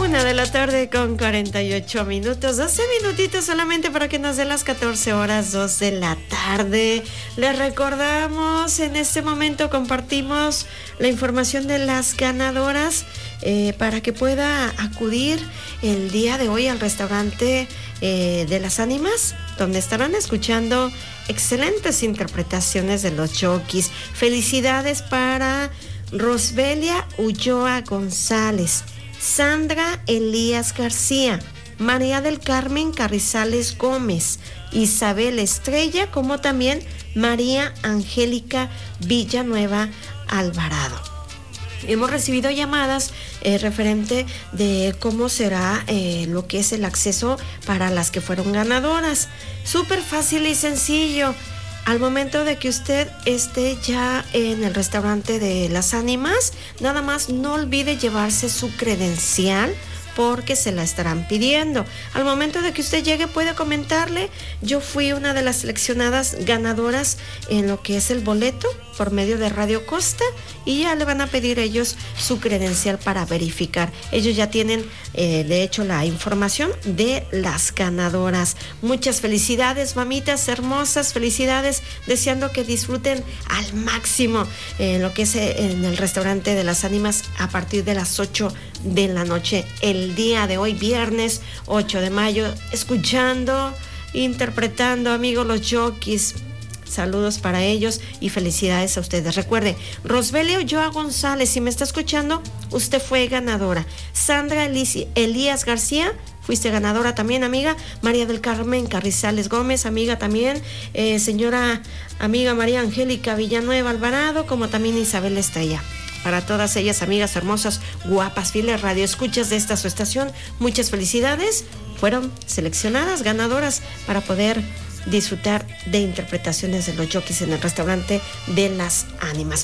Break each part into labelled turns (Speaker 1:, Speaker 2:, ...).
Speaker 1: 1:48, 12 minutitos solamente para que nos den las 14 horas, 2 de la tarde. Les recordamos, en este momento compartimos la información de las ganadoras para que pueda acudir el día de hoy al restaurante de las ánimas, donde estarán escuchando excelentes interpretaciones de los jockeys. Felicidades para Rosbelia Ulloa González, Sandra Elías García, María del Carmen Carrizales Gómez, Isabel Estrella, como también María Angélica Villanueva Alvarado. Hemos recibido llamadas referente de cómo será lo que es el acceso para las que fueron ganadoras. Súper fácil y sencillo. Al momento de que usted esté ya en el restaurante de las ánimas, nada más no olvide llevarse su credencial porque se la estarán pidiendo. Al momento de que usted llegue puede comentarle: yo fui una de las seleccionadas ganadoras en lo que es el boleto por medio de Radio Costa, y ya le van a pedir ellos su credencial para verificar. Ellos ya tienen de hecho la información de las ganadoras. Muchas felicidades, mamitas hermosas, felicidades, deseando que disfruten al máximo lo que es en el restaurante de las ánimas a partir de las 8 de la noche el día de hoy, viernes 8 de mayo, escuchando, interpretando, amigos, los jockeys. Saludos para ellos y felicidades a ustedes. Recuerde, Rosbelia Ulloa González, si me está escuchando, usted fue ganadora. Sandra Elías García, fuiste ganadora también, amiga. María del Carmen Carrizales Gómez, amiga también. Señora amiga María Angélica Villanueva Alvarado, como también Isabel Estrella. Para todas ellas, amigas hermosas, guapas, fieles radioescuchas de esta su estación, muchas felicidades. Fueron seleccionadas ganadoras para poder disfrutar de interpretaciones de los jockeys en el restaurante de las ánimas.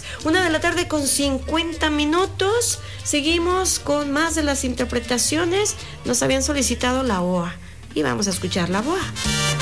Speaker 1: 1:50 Seguimos con más de las interpretaciones. Nos habían solicitado la OA y vamos a escuchar la OA.